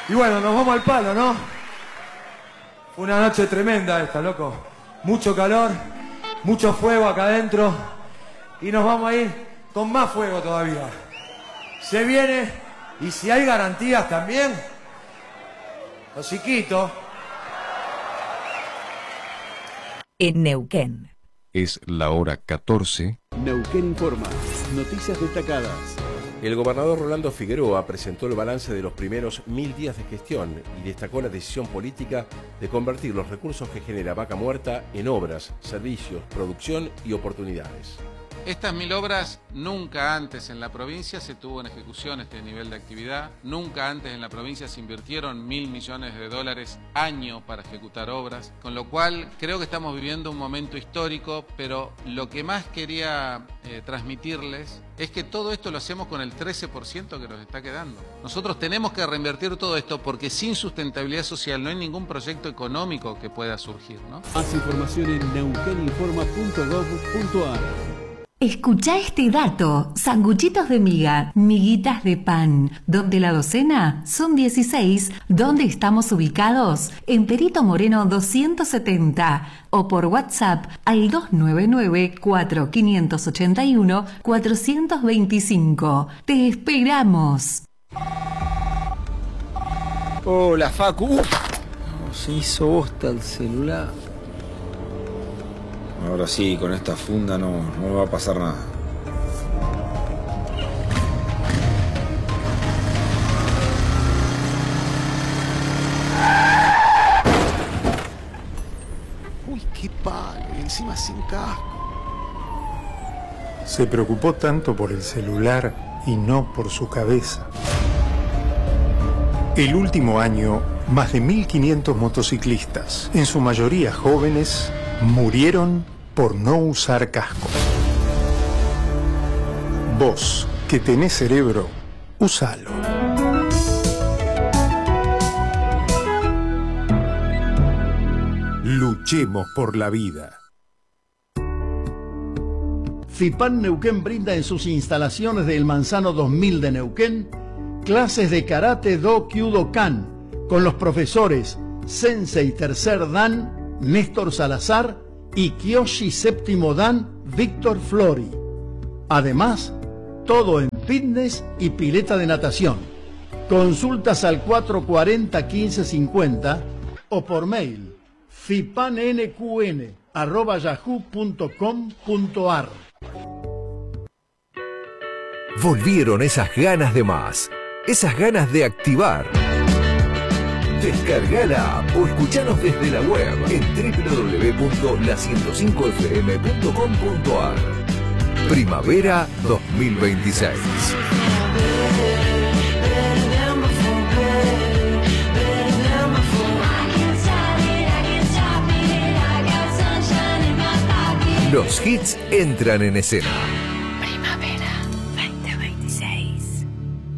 Y bueno, nos vamos al palo, ¿no? Fue una noche tremenda esta, loco. Mucho calor, mucho fuego acá adentro. Y nos vamos a ir con más fuego todavía. Se viene, y si hay garantías también, hociquito. En Neuquén. Es la hora 14. Neuquén informa. Noticias destacadas. El gobernador Rolando Figueroa presentó el balance de los primeros 1000 días de gestión y destacó la decisión política de convertir los recursos que genera Vaca Muerta en obras, servicios, producción y oportunidades. Estas 1000 obras, nunca antes en la provincia se tuvo en ejecución este nivel de actividad, nunca antes en la provincia se invirtieron $1.000 millones año para ejecutar obras, con lo cual creo que estamos viviendo un momento histórico, pero lo que más quería transmitirles es que todo esto lo hacemos con el 13% que nos está quedando. Nosotros tenemos que reinvertir todo esto porque sin sustentabilidad social no hay ningún proyecto económico que pueda surgir, ¿no? Más información en neuqueninforma.gov.ar. Escucha este dato. Sanguchitos de miga, miguitas de pan, donde la docena son 16, donde estamos ubicados en Perito Moreno 270 o por WhatsApp al 299-4581-425. Te esperamos. Hola, Facu. Se hizo bosta el celular. Ahora sí, con esta funda no me va a pasar nada. Uy, qué palo, y encima sin casco. Se preocupó tanto por el celular y no por su cabeza. El último año, más de 1.500 motociclistas, en su mayoría jóvenes, murieron por no usar casco. Vos, que tenés cerebro, usalo. Luchemos por la vida. FIPAN Neuquén brinda en sus instalaciones del Manzano 2000 de Neuquén clases de karate do kyudokan con los profesores Sensei Tercer Dan Néstor Salazar y Kyoshi Séptimo Dan Víctor Flori. Además, todo en fitness y pileta de natación. Consultas al 440-1550 o por mail fipanNQN@yahoo.com.ar. Volvieron esas ganas de más, esas ganas de activar. Descargala o escuchanos desde la web en www.la105fm.com.ar. Primavera 2026. Los hits entran en escena.